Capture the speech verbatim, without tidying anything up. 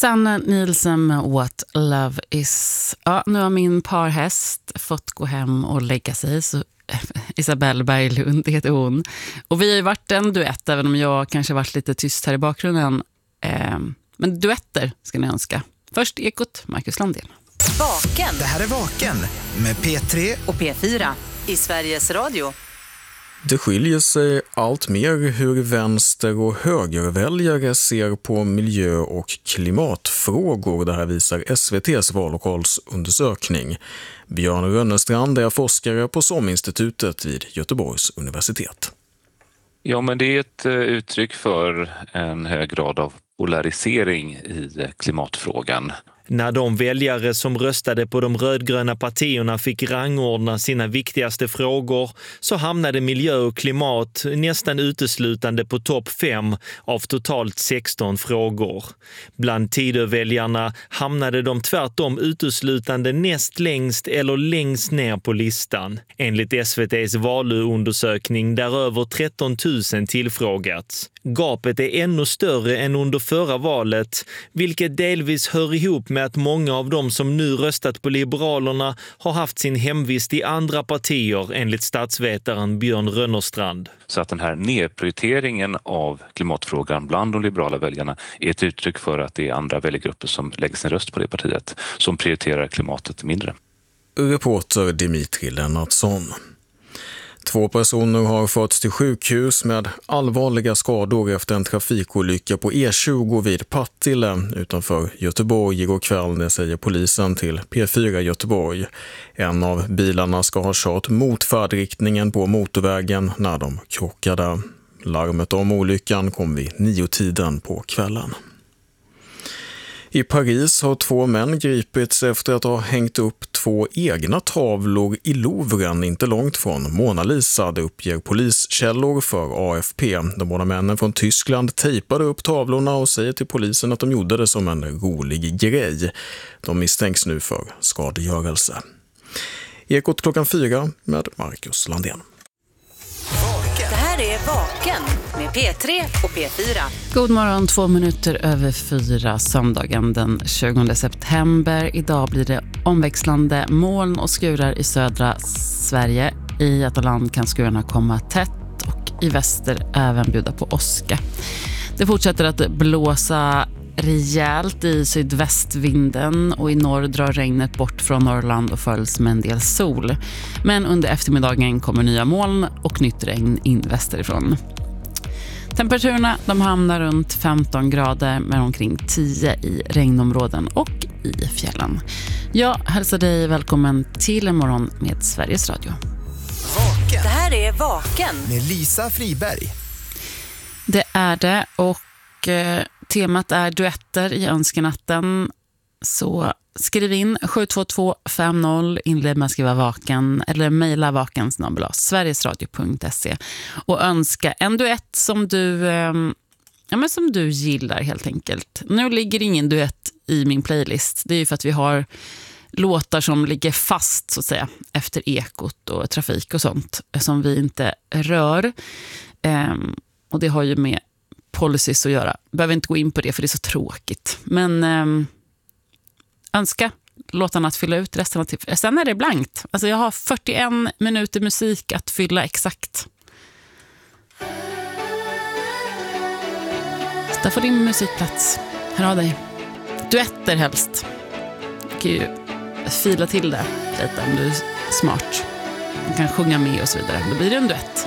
Sanna Nielsen med What Love Is. Ja, nu har min parhäst fått gå hem och lägga sig, så Isabelle Berglund heter hon. Och vi har ju varit en duett, även om jag kanske varit lite tyst här i bakgrunden. Eh, men duetter ska ni önska. Först Ekot, Marcus Landén. Vaken. Det här är Vaken med P tre och P fyra i Sveriges Radio. Det skiljer sig allt mer hur vänster- och högerväljare ser på miljö- och klimatfrågor. Det här visar S V T:s vallokalsundersökning. Björn Rönnestrand är forskare på SOM-institutet vid Göteborgs universitet. Ja, men det är ett uttryck för en hög grad av polarisering i klimatfrågan. När de väljare som röstade på de rödgröna partierna fick rangordna sina viktigaste frågor så hamnade miljö och klimat nästan uteslutande på topp fem av totalt sexton frågor. Bland Tidöväljarna hamnade de tvärtom uteslutande näst längst eller längst ner på listan. Enligt S V T:s valundersökning där över tretton tusen tillfrågats. Gapet är ännu större än under förra valet, vilket delvis hör ihop med att många av dem som nu röstat på Liberalerna har haft sin hemvist i andra partier, enligt statsvetaren Björn Rönnestrand. Så att den här nedprioriteringen av klimatfrågan bland de liberala väljarna är ett uttryck för att det är andra väljargrupper som lägger sin röst på det partiet som prioriterar klimatet mindre. Reporter Dimitri Lennartsson. Två personer har förts till sjukhus med allvarliga skador efter en trafikolycka på E tjugo vid Partille utanför Göteborg igår kväll, det säger polisen till P fyra Göteborg. En av bilarna ska ha kört mot färdriktningen på motorvägen när de krockade. Larmet om olyckan kom vid nio-tiden på kvällen. I Paris har två män gripits efter att ha hängt upp två egna tavlor i Louvren inte långt från Mona Lisa, det uppger poliskällor för A F P. De båda männen från Tyskland tejpade upp tavlorna och säger till polisen att de gjorde det som en rolig grej. De misstänks nu för skadegörelse. Ekot klockan fyra med Marcus Landén. Det här är Vaken med P tre och P fyra. God morgon, två minuter över fyra, söndagen den tjugonde september. Idag blir det omväxlande moln och skurar i södra Sverige. I Götaland kan skurarna komma tätt och i väster även bjuda på åska. Det fortsätter att blåsa rejält i sydvästvinden och i norr drar regnet bort från Norrland och följs med en del sol. Men under eftermiddagen kommer nya moln och nytt regn in västerifrån. Temperaturerna de hamnar runt femton grader med omkring tio i regnområden och i fjällen. Jag hälsar dig välkommen till en morgon med Sveriges Radio. Vaken. Det här är Vaken med Lisa Friberg. Det är det och eh, temat är duetter i önskenatten. Så skriv in sju två två fem noll, inled med att skriva vaken eller mejla vaken snabel-a sverigesradio punkt se och önska en duett som du, eh, ja, men som du gillar helt enkelt. Nu ligger ingen duett i min playlist. Det är ju för att vi har låtar som ligger fast så att säga efter ekot och trafik och sånt som vi inte rör. Eh, och det har ju med policies att göra. Behöver inte gå in på det för det är så tråkigt. Men eh, önska låtarna att fylla ut resten av tiden. Sen är det blankt. Alltså jag har fyrtioen minuter musik att fylla exakt. Så där får din musikplats. Här har dig. Duetter helst. Du kan ju fila till det lite om du är smart. Du kan sjunga med och så vidare. Då blir det en duett.